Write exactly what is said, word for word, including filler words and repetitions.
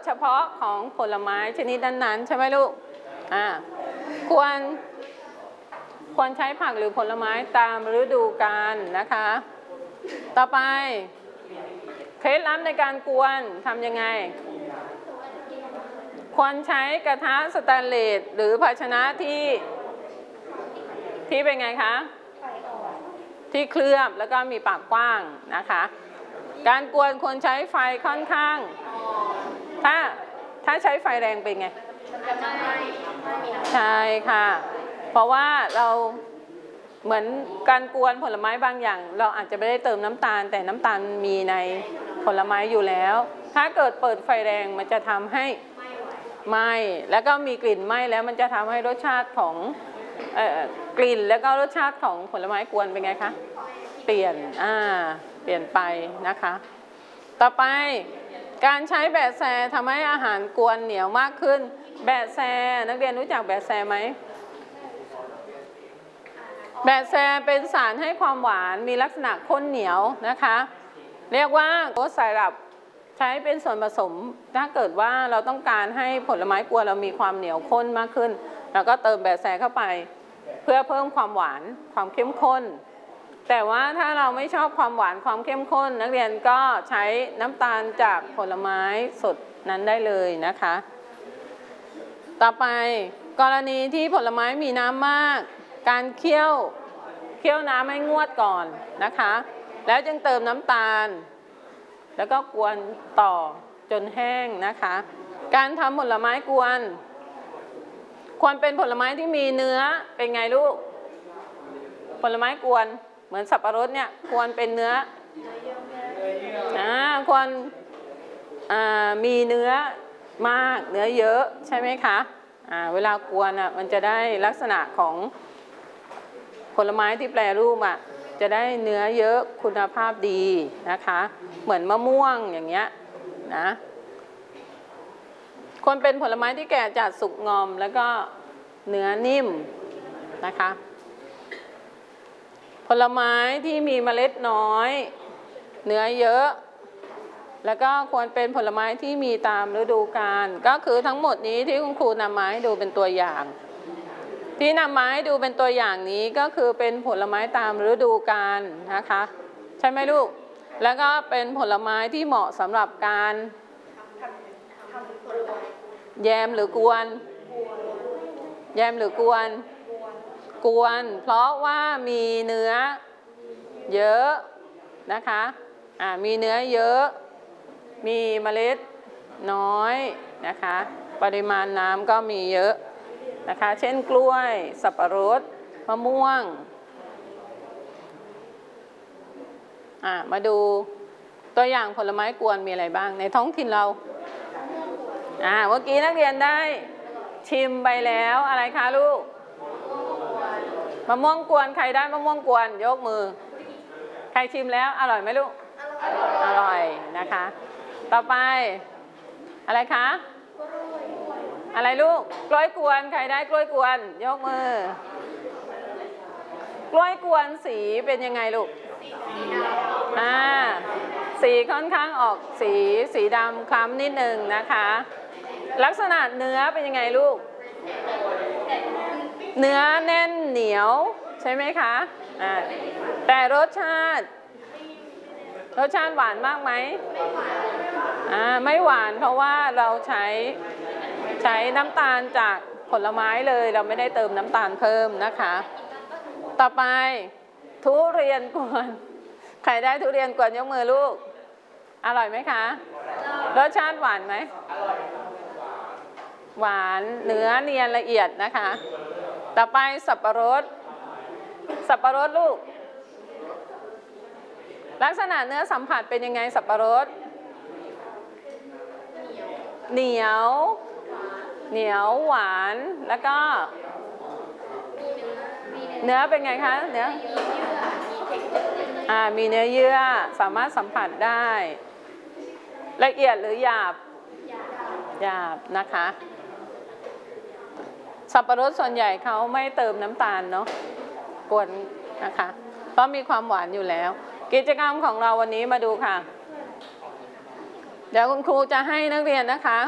เฉพาะของผลไม้ชนิดนั้นๆใช่ไหมลูกอ่าควรควรใช้ผักหรือผลไม้ตามฤดูกาลนะคะต่อไปเคล็ดลับในการกวนทำยังไงควรใช้กระทะสแตนเลสหรือภาชนะที่ที่เป็นไงคะที่เคลือบแล้วก็มีปากกว้างนะคะการกวนควรใช้ไฟค่อนข้างถ้าถ้าใช้ไฟแรงเป็นไงใช่ค่ะเพราะว่าเราเหมือนการกวนผลไม้บางอย่างเราอาจจะไม่ได้เติมน้ำตาลแต่น้ำตาลมีในผลไม้อยู่แล้วถ้าเกิดเปิดไฟแรงมันจะทำให้ไหม้แล้วก็มีกลิ่นไหม้แล้วมันจะทำให้รสชาติของเอ่อกลิ่นแล้วก็รสชาติของผลไม้กวนเป็นไงคะเปลี่ยนอ่าเปลี่ยนไปนะคะต่อไปการใช้แบะแซทำให้อาหารกวนเหนียวมากขึ้นแบะแซนักเรียนรู้จักแบะแซไหมแบะแซเป็นสารให้ความหวานมีลักษณะข้นเหนียวนะคะเรียกว่าโกสไซรัปใช้เป็นส่วนผสมถ้าเกิดว่าเราต้องการให้ผลไม้กวนเรามีความเหนียวข้นมากขึ้นเราก็เติมแบะแซเข้าไปเพื่อเพิ่มความหวานความเข้มข้นแต่ว่าถ้าเราไม่ชอบความหวานความเข้มข้นนักเรียนก็ใช้น้ำตาลจากผลไม้สดนั้นได้เลยนะคะต่อไปกรณีที่ผลไม้มีน้ำมากการเคี่ยวเคี่ยวน้ำให้งวดก่อนนะคะแล้วจึงเติมน้ำตาลแล้วก็กวนต่อจนแห้งนะคะการทำผลไม้กวนควรเป็นผลไม้ที่มีเนื้อเป็นไงลูกผลไม้กวนเหมือนสับปะรดเนี่ยควรเป็นเนื้ออ่าควรอ่ามีเนื้อมากเนื้อเยอะใช่ไหมคะอ่าเวลากวนอ่ะมันจะได้ลักษณะของผลไม้ที่แปรรูปอ่ะจะได้เนื้อเยอะคุณภาพดีนะคะเหมือนมะม่วงอย่างเงี้ยนะควรเป็นผลไม้ที่แก่จัดสุกงอมแล้วก็เนื้อนิ่มนะคะผลไม้ที่มีเมล็ดน้อยเนื้อเยอะแล้วก็ควรเป็นผลไม้ที่มีตามฤดูกาลก็คือทั้งหมดนี้ที่คุณครูนำมาให้ดูเป็นตัวอย่างที่นำมาให้ดูเป็นตัวอย่างนี้ก็คือเป็นผลไม้ตามฤดูกาลนะคะใช่ไหมลูกแล้วก็เป็นผลไม้ที่เหมาะสำหรับการแยมหรือกวนแยมหรือกวนกวนเพราะว่ามีเนื้อเยอะนะคะอ่ามีเนื้อเยอะมีเมล็ดน้อยนะคะปริมาณน้ำก็มีเยอะนะคะเช่นกล้วยสับปะรดมะม่วงอ่ามาดูตัวอย่างผลไม้กวนมีอะไรบ้างในท้องถิ่นเราอ่าเมื่อกี้นักเรียนได้ชิมไปแล้วอะไรคะลูกมะม่วงกวนใครได้มะม่วงกวนยกมือใครชิมแล้วอร่อยไหมลูกอร่อยนะคะต่อไปอะไรคะอะไรลูกกล้วยกวนใครได้กล้วยกวนยกมือกล้วยกวนสีเป็นยังไงลูกอ่าสีค่อนข้างออกสีสีดำคล้ำนิดนึงนะคะลักษณะเนื้อเป็นยังไงลูกเนื้อแน่นเหนียวใช่ไหมคะอ่าแต่รสชาติรสชาติหวานมากไหมอ่าไม่หวานเพราะว่าเราใช้ใช้น้ำตาลจากผลไม้เลยเราไม่ได้เติมน้ำตาลเพิ่มนะคะต่อไปทุเรียนกวนใครได้ทุเรียนกวนยกมือลูกอร่อยไหมคะรสชาติหวานไหมหวานเนื้อเนียนละเอียดนะคะต่อไปสับปะรดสับปะรดลูกลักษณะเนื้อสัมผัสเป็นยังไงสับปะรดเหนียวเหนียวหวานแล้วก็เนื้อเป็นไงคะเนื้ออ่ามีเนื้อเยื่อสามารถสัมผัสได้ละเอียดหรือหยาบหยาบนะคะสับปะรดส่วนใหญ่เขาไม่เติมน้ำตาลเนาะกวนนะคะเพราะมีความหวานอยู่แล้วกิจกรรมของเราวันนี้มาดูค่ะเดี๋ยวคุณครูจะให้นักเรียนนะคะ